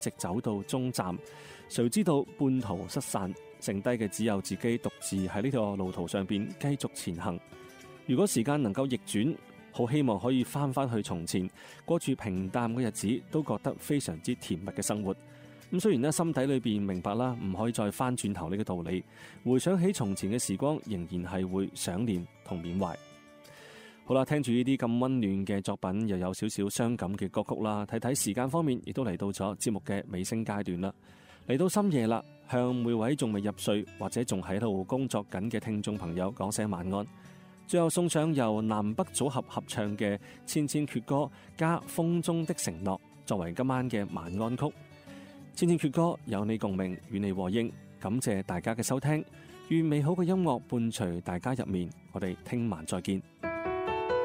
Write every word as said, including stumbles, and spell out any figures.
直走到終站，誰知道半途失散，剩低嘅只有自己獨自喺呢條路途上邊繼續前行。如果時間能夠逆轉，好希望可以翻返去從前，過住平淡嘅日子，都覺得非常之甜蜜嘅生活。咁雖然呢，心底裏邊明白啦，唔可以再翻轉頭呢個道理，回想起從前嘅時光，仍然係會想念同緬懷。好啦，聽住呢啲咁溫暖嘅作品，又有少少傷感嘅歌曲啦。睇睇時間方面，亦都嚟到咗節目嘅尾聲階段啦。嚟到深夜啦，向每位仲未入睡或者仲喺度工作緊嘅聽眾朋友講聲晚安。最後送上由南北組合合唱嘅《千千闕歌》加《風中的承諾》作為今晚嘅晚安曲。千千闕歌有你共鳴，與你和應。感謝大家嘅收聽，願美好嘅音樂伴隨大家入眠。我哋聽晚再見。